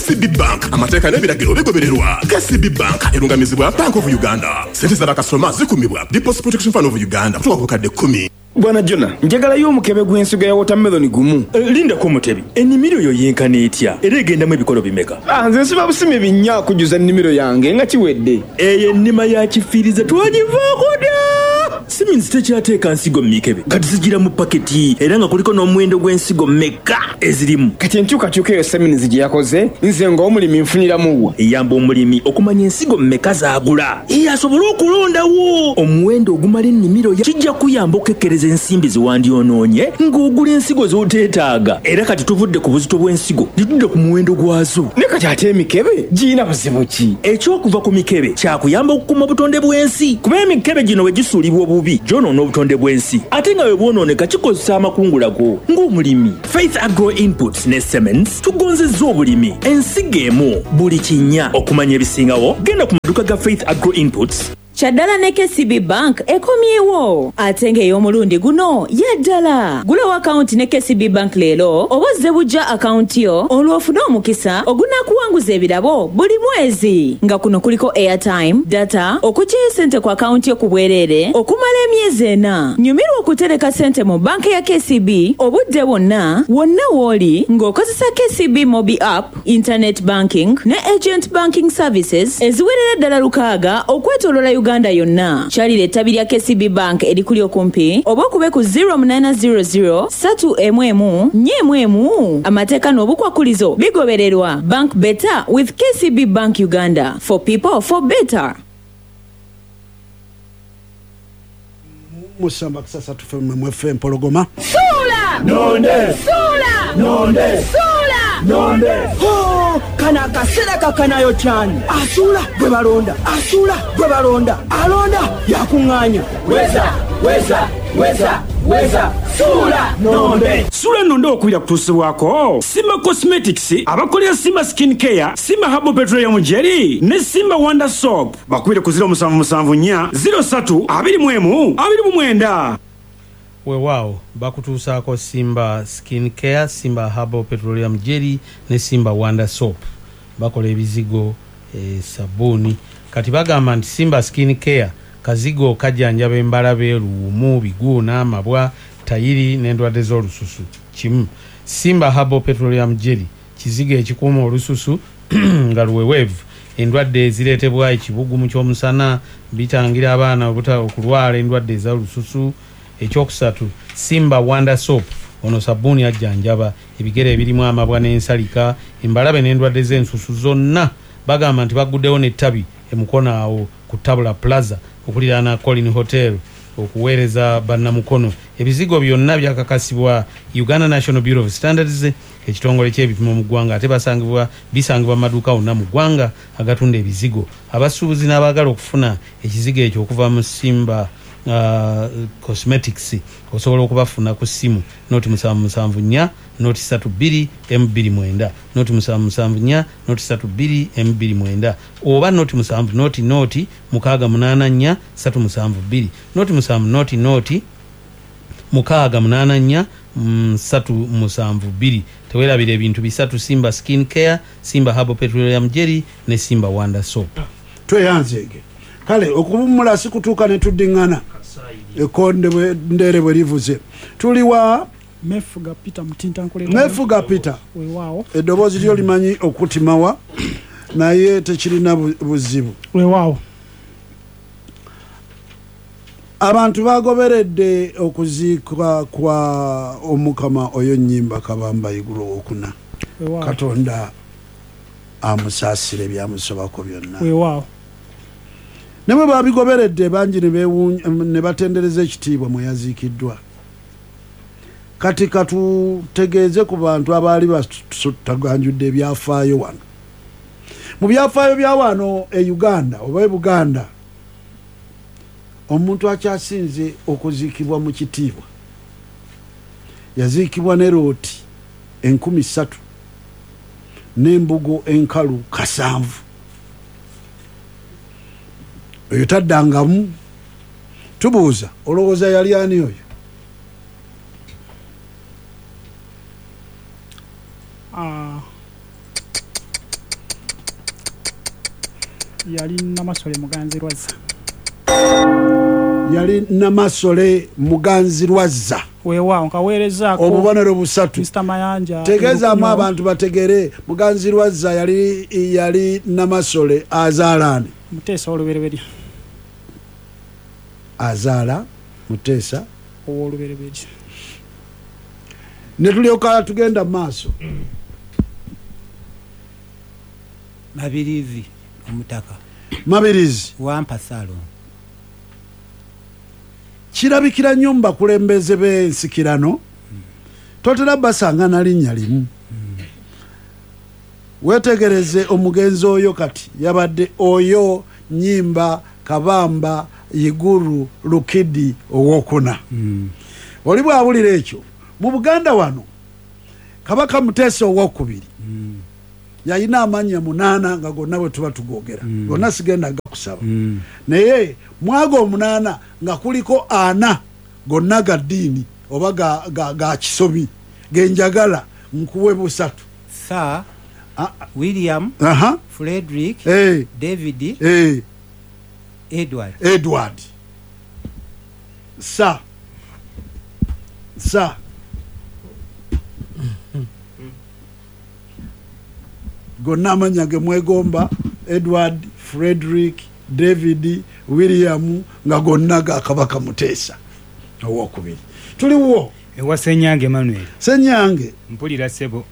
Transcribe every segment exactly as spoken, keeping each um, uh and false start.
C B Bank amateeka n'ebiragiro bigobererwa. K C B Bank erungamizibwa Bank of Uganda. Sente z'abakasitoma zikumibwa Deposit Protection Fund of Uganda kutuuka ku bukadde kkumi. Bwana Jona, njagala y'omukebe gw'ensigo ya watermelon gumu. Uh, linda ko mutebi. Ennimiro yo yenkana etya? Era egendamu ebikolo bimeka? Ah, nze nsiba busime binnya okujuza ennimiro yange nga kiwedde. Eyo ennima ya kifiiriza twagivaako dda. Siminzi tekyateeka nsigo mmikebe. Kati zigira mu paketi era nga kuliko n'omuwendo gw'ensigo mmeka ezirimu. Kati enkyukakyuka eyo Siminzi gye yakoze, nze ng'omulimi nfuniramu wa. Eyamba omulimi okumanya ensigo mmeka zaagula. Eyo asobole okulondawo. Omuwendo ogumala ennimiro kijja kuyamba okukekkereza ensimbi ziwandyonoonye ng'ogula ensigo z'oteetaaga. Era kati tuvudde ku buzito bw'ensigo ditudde ku muwendo gwazo. Ne kati ate emikebe giyina buzibu ki? Ekyokuva ku mikebe kyakuyamba okukuuma obutonde bw'ensi. Kuba emikebe gino we gisuulibwa obubi gyonoona obutonde bw'ensi. Ate nga we bwonooneka kikozesa amakungula go ng'omulimi. Faith Agro Inputs ne Sements tugonzezza obulimi. Ensigo emu buli kinnya. Okumanya ebisingawo genda ku maduuka ga Faith Agro Inputs. Chaddala ne K C B Bank ekomyewo ate ng'ey'omulundi guno yaddala. Gulawo akawunti ne K C B Bank leero oba ozze bujja akawunti yo olw'ofuna omukisa ogunaakuwanguza ebirabo buli mwezi. Nga kuno kuliko airtime, data, okuggyayo ssente ku akawunti yo ku bwereere okumala emyezi ena. Nyumirwa okutereka ssente mu banka ya K C B obudde bwonna wonna w'oli ng'okozesa K C B Mobi App, Internet Banking ne Agent Banking Services eziwerera ddala lukaaga okwetooloola Uganda yonna. Kyalira ettabi lya K C B Bank erikuli okumpi oba okube ku zero nine zero zero three one one four one one. Amateeka n'obukwakulizo bigobererwa. Bank better with K C B Bank Uganda. For people for better. Musamba kusasa tufeme mwefe mpologoma. Sula! Nonde! Sula! Nonde! Sula! Nonde! Oh, kana kasera kakanayo cyane. Asula gwe balonda. Asula gwe balonda. Alonda yakunganya. Weza, weza, weza, weza. Sula nonde. Sula nonde okwira kutusibwako. Simba Cosmetics abakolera Simba Skin Care, Simba Herbal Petroleum Jelly ne Simba Wonder Soap. Bakwire ku zero musanvu musanvu nnya zero three abiri mu emu abiri mu mwenda. Wewao bakutuusaako Simba Skin Care, Simba Herbal Petroleum Jelly ne Simba Wonder Soap. Bakola ebizigo, e, sabuni. Kati bagamba nti Simba Skin Care kazigo kajjanjaba embalabe, luwumu, biguuna, amabwa, tayiri n'endwadde z'olususu. Kimu. Simba Herbal Petroleum Jelly kizigo ekikuuma olususu nga luweweevu. Endwadde ezireetebwa ekibugumu ky'omusana bitangira abaana okulwala endwadde ez'olususu. Ekyokusatu Simba Wonder Soap ono sabuni ajjanjaba ebigere ebirimu amabwa n'ensalika, embalabe n'endwadde z'ensusu zonna. Bagamba nti baguddewo n'ettabi emukono awo ku Tabula Plaza okuliraana Colin Hotel okuweereza bannamukono. Ebizigo byonna byakakasibwa Uganda National Bureau of Standards, ekitongole ky'ebipimo mu ggwanga, ate basangibwa bisangibwa maduuka wonna mu ggwanga agatunda ebizigo. Abasuubuzi n'abaagala okufuna ekizigo ekyo okuva mu Simba Uh, Cosmetics osobola okubafuna ku simu noti musanvu musanvu nnya noti ssatu bbiri emu bbiri mwenda, noti musanvu musanvu nnya noti ssatu bbiri emu bbiri mwenda, oba noti musanvu noti noti mukaaga munaana nnya ssatu musanvu bbiri, noti musanvu noti noti mukaaga munaana nnya ssatu musanvu bbiri. Tewerabira ebintu bisatu: Simba Skin Care, Simba Herbal Petroleum Jelly ne Simba Wonder Soap. Tweyanzege kale okubumula sikutuuka ne tuddingana ekonde bwe ndere bwe livuze. Tuliwa Mefuga Peter Mutinta nkolera. Mefuga Peter. Weewaawo. Eddoboozi lyo limanyi okutimawa naye tekirina buzibu. Weewaawo. Abantu bagoberedde okuziikwa kwa omukama oyo Nnyimba Kabamba igulu okuna. Weewaawo. Katonda amusaasire byamusobako byonna. Weewaawo. Nemwe babigoberedde bangi ne batendereza ekitiibwa mwe yaziikiddwa. Kati katutegeeze ku bantu abaali bataganjudde ebyafaayo wano. Mu byafaayo bya wano e Uganda oba e Buganda, omuntu akyasinze okuziikibwa mu kitiibwa yaziikibwa ne rooti enkumi ssatu n'embugo enkalu kasanvu. Oyo taddangamu. Tubuuza olowooza yali ani oyo? Ah. yali namasole muganzirwaza yali namasole muganzirwaza weewaawo nkaweerezaako obubonero busatu Mister Mayanja tegezaamu abantu bategere muganzirwaza yali yali namasole azaalaani Muteesa olubereberye azaala Muteesa ow'olubereberye ne tulyoka tugenda mu maaso Mabirizi omutaka Mabirizi wampa salo kirabikira nnyo mu bakulembeze b'ensikirano totera basanga na linnya limu wetegereze omugenzi oyo kati yabadde oyo Nnyimba Kabamba Yiguru Lukidi owokuna oli bwabulira ekyo mu Buganda wano Kabaka Muteesa owokubiri yayina amanya munana nga gonna bwe tuba tugogera gonna sigenda gakusaba naye mwago omunana nga kuliko ana gonna ga ddiini oba ga, ga, ga kisomi genjagala nkuwe busatu Sir William aha Frederick hey. David hey. Edward Edward Sir Sir gonna amanya ge mwegomba Edward Frederick David William nga gonna ga Kabaka Muteesa owokubiri tuliwo ewa Senyange Emmanuel Senyange mpulira sebo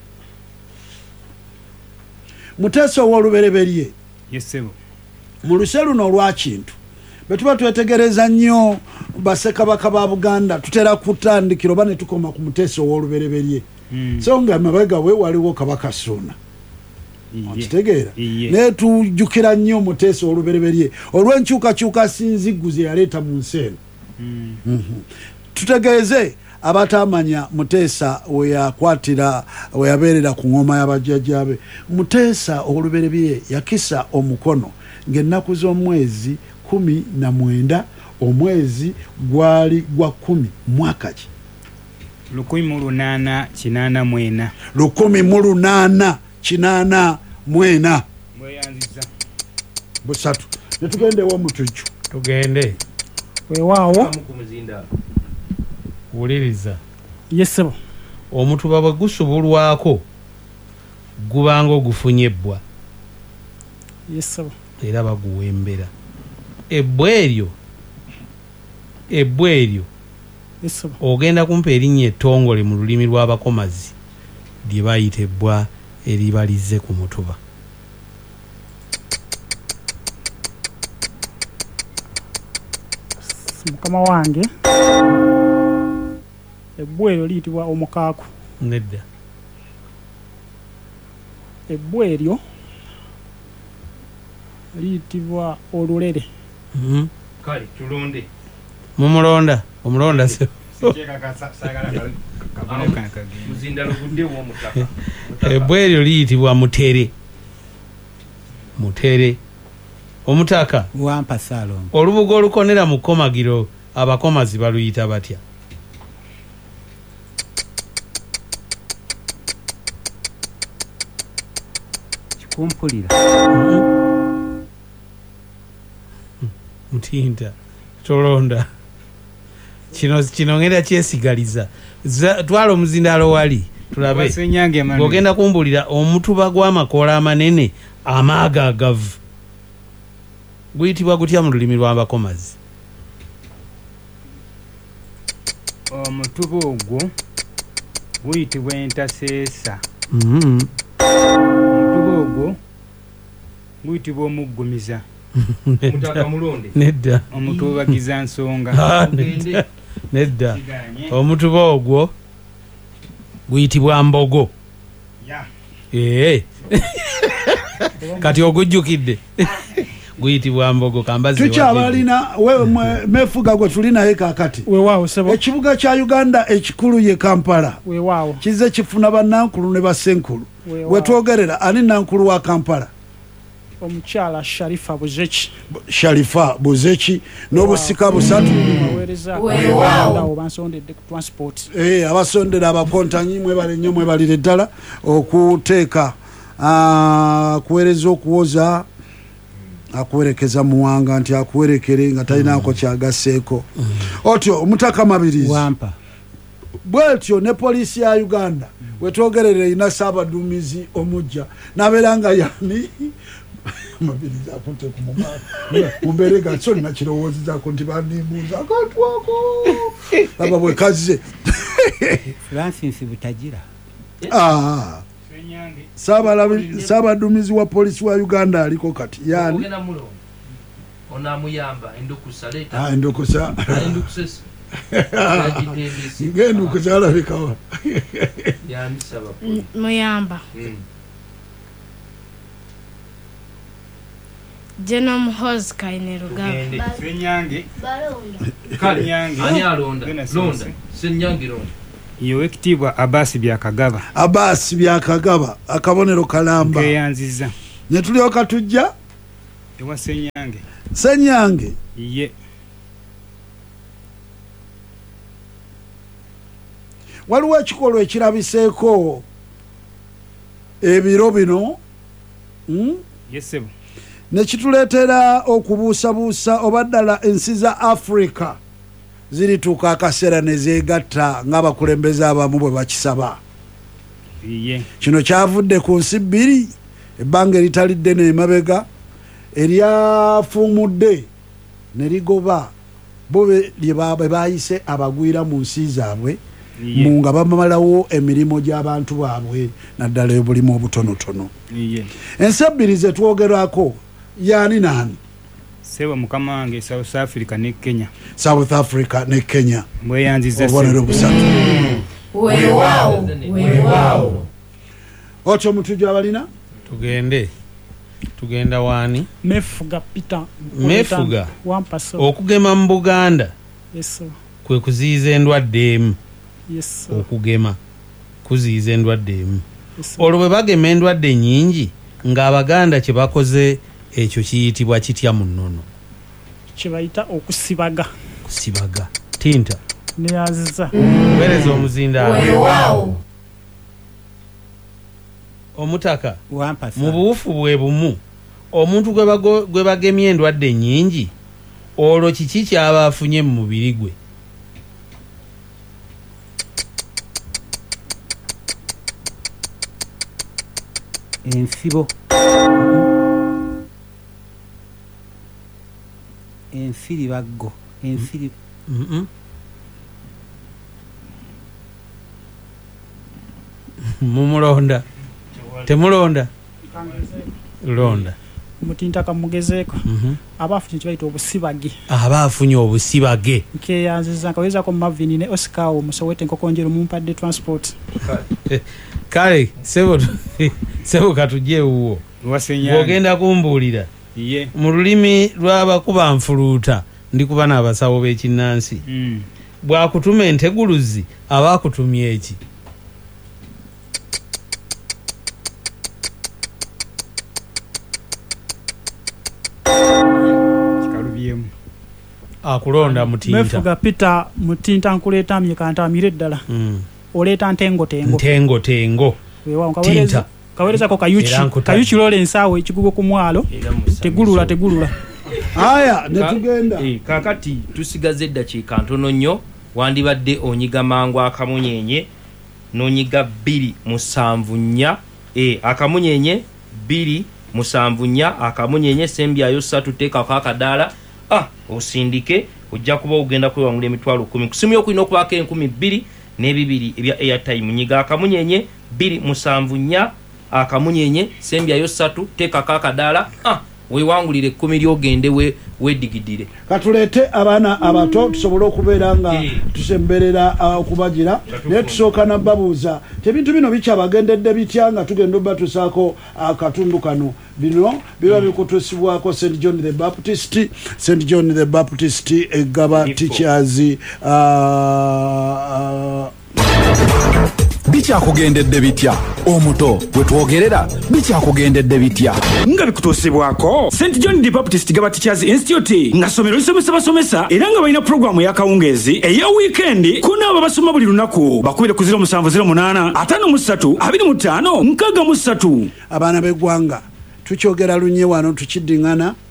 Muteesa ow'olubereberye yesebo mu luse luno olwa kintu bwe tuba twetegereza nnyo bassekabaka ba Buganda tutera kutandikira oba ne tukoma ku Muteesa ow'olubereberye mm. so nga mabega we waliwo Kabaka Ssuuna okitegeera naye tujjukira nnyo Muteesa olubereberye olw'enkyukakyuka sinzigguze yaleeta mu nsi eno mm. mm-hmm. tutegeeze abatamanya Muteesa we yakwatira we yabeerera ku ngoma y'abajjajjabe Muteesa olubereberye yakisa omukono ng'ennaku z'omwezi kumi na mwenda omwezi gwali gwa kumi mwaka ki lukumi mu lunaana kinaana mwena lukumi mu lunaana kinaana mwena mweyanziza busatu netugende ewo mutujju tugende weewaawo wuliriza yesebo omutuba bwe gusubulwako gubanga ogufunyebbwa yesebo era baguwembera ebbwa eryo ebbwa eryo yesebo ogenda kumpa erinnya ettongole mu lulimi lw'abakomazi lye bayita ebbwa eribalize ku mutuba mukama wange ebbwa eryo liyitibwa omukaaku nedda ebbwa eryo liyitibwa olulere mm-hmm. kale tulonde mumulonda omulonda se ebbwa eryo liyitibwa mutere mutere omutaka wampa salongo olubugo olukonera mu komagiro abakomazi baluyita batya kikumpulira mm-hmm. mutinda tolonda kino kino ngenda kyesigaliza twala omuzindaalo wali tulabe ogenda kumbulira omutuba gw'amakoola amanene amaagagavu guyitibwa gutya mu lulimi lw'abakomazi omutuba ogwo guyitibwa entaseesa mm-hmm. omutuba ogwo guyitibwa omuggumiza mutaka mulonde nedda omutubagiza nsonga nedda nedda omutuba ogwo guyitibwa mbogo ee kati ogujjukidde guyitibwa mbogo kambazi tukyabalina mefuga gwe tulinaye kakati weewaawo sebo ekibuga kya Uganda ekikulu ye Kampala weewaawo kize kifuna bannankulu ne basenkulu wetwogerera ani nankulu wa Kampala omukyala Sharifa Buzeki Sharifa Buzeki n'obusika busatu weewaawo bansondedde ku transport eh abasondera abakontanyi mwe bali nnyo mwe balire ddala okuteeka kuweereza okuwoza akuwerekeza muwanga nti akuwerekere nga talinaako kyagasseeko otyo omutaka Mabirizi wampa bwetyo ne poliisi ya Uganda wetwogerere ina Saabaduumizi omujja nabeera nga yani Mabirizi akunte ku mumaaso mumbeere ga so nina kirowoozezako nti bandimbuuza akantu ako aba bwe kazze Francis Butagira ah Saabaduumizi wa poliisi wa Uganda aliko kati yani onamuyamba endukusa leta ah endukusa endukusa ngenu kuzala bikawa ya misaba muyamba Genome Hose Kaine Rugaba Senyange kali nyange ani alonda londa Senyange londa iyo ekitibwa Abasi byakagaba Abasi byakagaba akabonero kalamba keyanziza ne tulioka tujja ewa Senyange Senyange ye waliwo ekikolwa ekirabiseeko ebiro bino mm? yesebo nekituleetera okubuusabuusa oba ddala ensi za Africa zirituuka akaseera ne zeegatta ng'abakulembeze abamu bwe bakisaba ye kino kyavudde ku nsi bbiri ebbanga eritalidde n'emabega eryafuumudde ne ligoba bo bye baayise abagwira mu nsi zaabwe mu nga bamalawo emirimu gy'abantu baabwe naddala obulimu obutonotono ensi ebbiri ze twogerako yaani naani sebo mukama wange South Africa ne Kenya South Africa ne Kenya mweyanziza obubonero busatu weewaawo weewaawo otyo mutujju abalina tugende tugenda waani Mefuga Peter Mefuga wampaso okugema mu Buganda yeso kwe kuziyiza endwadde emu yeso okugema kuziyiza endwadde emu olwo bwe bagema endwadde nnyingi ng'Abaganda kye bakoze ekyo kiyitibwa kitya mu nnono kibayita okusibaga kusibaga tinta neyaziza kubereza omuzindaalo weewaawo omutaka wampa mu buufu bwe bumu omuntu gwe bagemye endwadde nnyingi olwo kiki kyaba afunye mu mubiri gwe ensibo ensiri baggo ensiri mm mumulonda temulonda londa mutinta kamugezeeko mhm abafunye kibayita obusibage abafunye obusibage nkeyanziza nkawezako Marvin ne Oscar omusowete nkokonjero mumpadde transport kale sebo sebo katujje uwo wasenyanga ogenda kumbuulira ye mu lulimi lw'abakuba nfuluuta ndikuba n'abasawo b'ekinnansi mm. bwakutuma enteguluzi abakutumye eki kikalubyemu akulonda mutinta Mefuga Peter mutinta nkuleeta myekantamire ddala mm. oleeta ntengo tengo ntengo tengo weewaawo kawereza kawerezako kayuki kayuki lole ensaawo ekigugo ku mwalo tegulula tegulula aya netugenda eh kakati tusigaze eddakiika ntono nnyo wandibadde onyiga mangu akamunyenye nonyiga bbiri musanvu nnya eh akamunyenye bbiri musanvu nnya akamunyenye sembyayo ssatu teekako akadaala ah osindike ojja kuba ogenda kwewangula emitwalo kumi kusimu yokulina okubaako enkumi bbiri n'ebibiri ebya airtime nyiga akamunyenye bbiri musanvu nnya akamunyenye sembyayo ssatu teekako akadaala ah wewangulire ekkumi lyogende we wedigidire katulete abaana abato tusobole okubeera nga tusemberera okubagira naye tusooka nabbabuuza tebintu bino bikyabagendedde bitya nga tugenda obatusaako akatundu kano bino biba bikutusibwako St John the Baptist St John the Baptist egaba teachers bikyakugendedde bitya omuto bwe twogerera bikyakugendedde bitya nga bikutuusibwako St John the Baptist Gaba Teachers Institute nga somero lisomesa basomesa era nga balina programu ya kawungezi eya weekend kunaaba basoma buli lunaku bakubire ku zero musanvu zero munaana ataano mu ssatu abiri mu ttaano nkaaga mu ssatu abaana b'eggwanga tukyogera lunye wano tukiddingana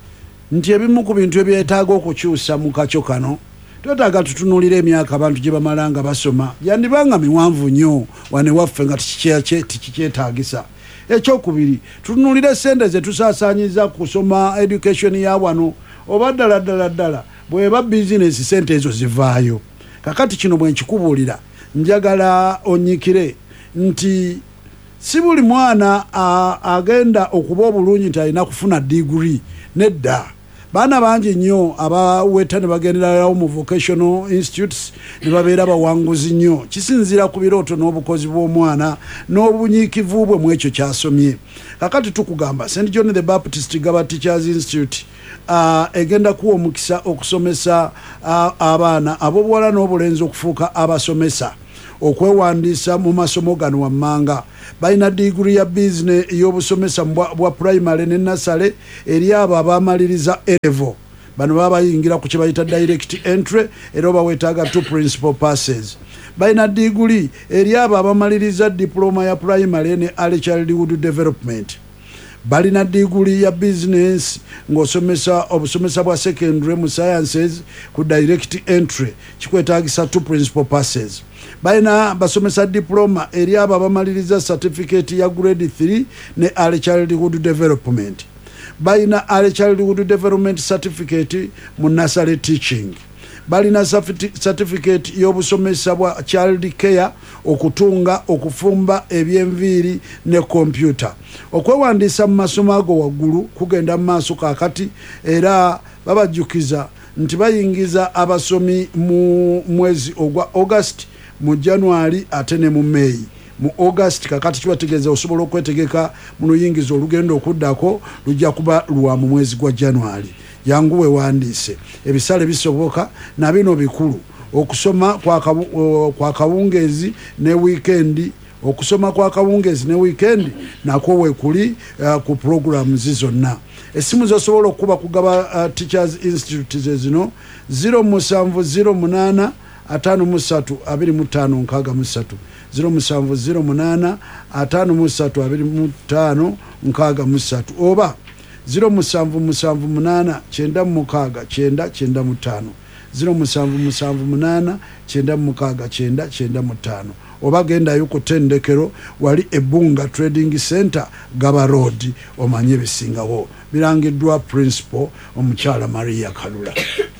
nti ebimu ku bintu ebyetaaga okukyusa mu kakyo kano twetaaga tutunulira emyaka abantu gye bamala nga basoma yandibanga miwanvu nnyo wane waffe nga tikikyetaagisa. Ekyokubiri tutunulire sente ze tusaasaanyiza kusoma education ya wano oba ddala ddala ddala bweba bizinesi sente ezo zivaayo. Kakati kino bwe nkikubuulira njagala onyikire nti si buli mwana agenda okuba obulungi nti alina kufuna diguri nedda. Baana bangi nnyo abaweta ne bagendererawo mu vocational institutes ne babeera bawanguzi nnyo kisinziira ku birooto n'obukozi bw'omwana n'obunyiikivu bwe mu ekyo kyasomye. Kakati tukugamba Saint John the Baptist Gaba Teachers Institute uh, egenda kuwa omukisa okusomesa uh, abaana ab'obuwala n'obulenzi okufuuka abasomesa okwewandiisa mu masomo gano wammanga. Balina diguri ya business y'obusomesa bwa primary ne nasale eri abo abamaliriza level. Bano baba bayingira ku kye bayita direct entry era bawetaaga two principal passes. Balina diguri eri abo abamaliriza diploma ya primary ne early childhood development. Balina diguri ya business ng'osomesa obusomesa bwa secondary mu sciences ku direct entry kikwetaagisa two principal passes. Balina basomesa diploma eri abo abamaliriza certificate ya grade three ne early childhood development. Balina early childhood development certificate mu nursery teaching. Balina certificate y'obusomesa bwa child care okutunga okufumba ebyenviiri ne computer. Okwewandiisa mu masomo ago waggulu kugenda mu maaso kaakati era babajjukiza nti bayingiza abasomi mu mwezi ogwa August mu January ate ne mu May. Mu August kakati kibategeeza osobola okwetegeka mu luyingiza olugendo okuddako lujja kuba lwa mu mwezi gwa January. Yangu wewandiise ebisale bisoboka na bino bikulu okusoma kwa kabu, uh, kwa kawungezi ne weekend okusoma kwa kawungezi ne weekend nako wekuli uh, ku program zizonna. Esimu zosobola okuba kugaba uh, Teachers Institute zino zero musanvu zero munana atano musatu abiri mutano nkaga musatu zero musanvu zero munana atano musatu abiri mutano nkaga musatu oba zero musanvu musanvu munana chenda mukaga chenda chenda mutano zero musanvu musanvu munana chenda mukaga chenda chenda mutano oba genda yuko tendekero wali Ebunga Trading Center Gaba Road omanye bisingawo birangiddwa principal omukyala Maria Kalula.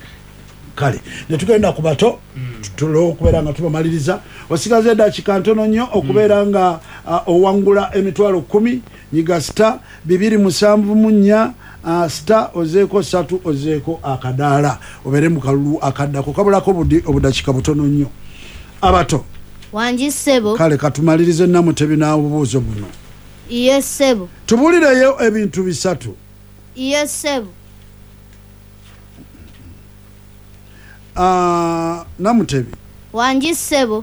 Kale netugenda kubato tulo okubeera nga tubamaliriza osigaze dakika ntono nnyo okubeera nga uh, owangula emitwalo kumi nyiga star bibiri musanvu munya uh, star ozeeko satu ozeeko akadaala obeere mu kalulu akaddako kabulako obudakika butono nnyo. Abato Wanji Sebo kale katumalirize Namutebi n'obubuuzo buno. Yes Sebo tubuulireyo ebintu bisatu. Yes Sebo Uh, Namutebi Wanji Sebo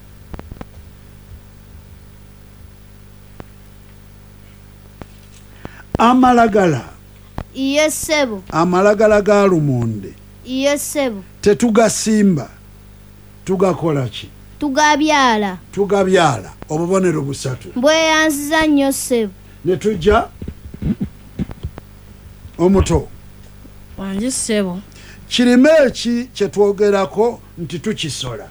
amalagala. Yes Sebo amalagala ga lumonde. Yes Sebo tetugasimba tugakola ki? Tugabyala. Tugabyala obubonero busatu. Bweyanziza nnyo Sebo. Ne tujja omuto. Wanji Sebo kirime eki kyetwogerako nti tukisola.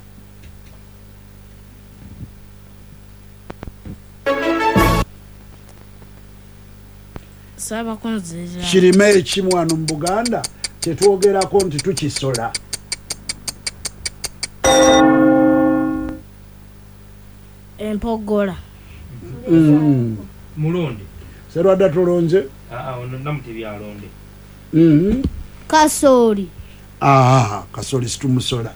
Saba kunzira. Kirime eki mwano mu Buganda kyetwogerako nti tukisola. Empogola. Mm. Mulonde. Serwadda tulonze? Ah, ono Namutebi alonde. Mhm. Kasoli. Ah, kasoli situmusola.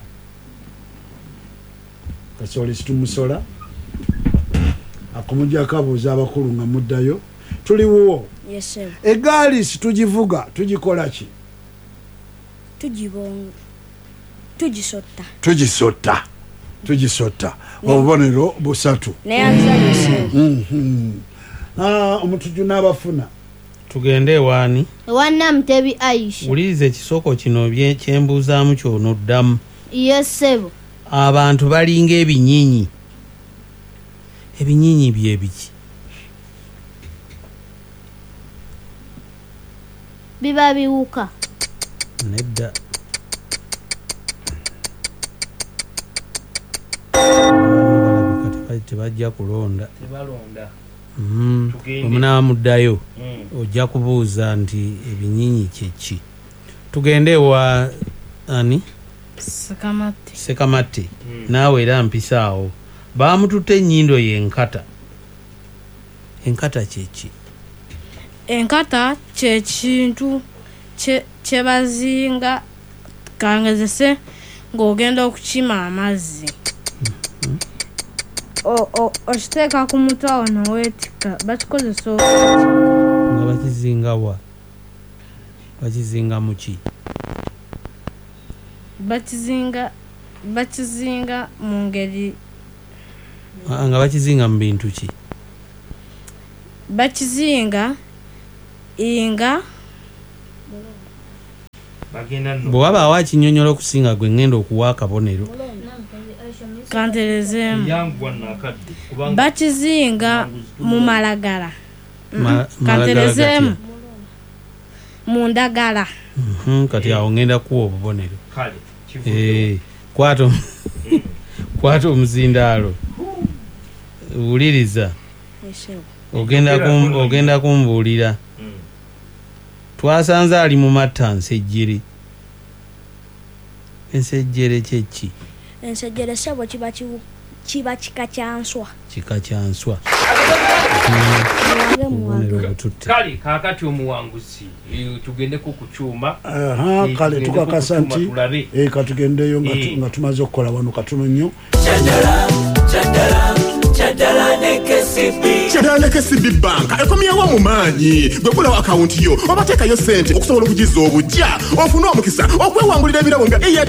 Kasoli situmusola. Akumujja kabuuza abakulu nga muddayo. Tuliwo. Yes sir. Egaali situgivuga tugikola ki? Tugibonga. Tugisota. Tugisota. Tugisota. Obubonero busatu. Neyanza yose. Mhm. Ah, omutuju n'abafuna. Tugende ewaani. Ewana Mutebi Aisha. Wuliriza ekisoko kino kyembuzaamu ky'onoddamu. Yes Sebo Abantu balinga ebinyinyi. Ebinyinyi bye biki? biba biwuka. nedda tebajja kulonda omunaba muddayo ojja kubuuza nti ebinyinyi kyeki. Tugende wa ani Sekamate Sekamate naawe era mpisaawo baamututte ennyindo yenkata. Enkata kyeki? Enkata kyekintu kyebazinga kangezese ng'ogenda okukima amazzi okiteeka ku mutwe awo noweetika. Bakikozesa nga bakizinga wa? Bakizinga muki? bakizinga bakizinga mu ngeri nga bakizinga mu bintu ki? bakizinga inga bwe wabaawo akinyonyola okusinga gwe ngenda okuwa akabonero. kanterezeemu bakizinga mu malagala kanterezeemu mu ndagala. Kati awo ngenda kuwa obubonero. kwata kwata omuzindaalo wuliriza ogenda kumbuulira. Twasanze ali mu matta nsejjere. Ensejjere kyeki? Ensejjere sebo kiba kiba kika kyanswa. Kika kyanswa. Kale kaakati omuwanguzi tugendeko ku kyuma. Kale tukakasa nti katugendeyo nga tumaze okukola wano katono nnyo. Kyadala ne K C B Kyadala ne K C B Bank ekomyewo mu maanyi gwe gulawo akawunti yo obateekayo ssente okusobola okugiza obujja ofune omukisa okwewangulira ebirabo nga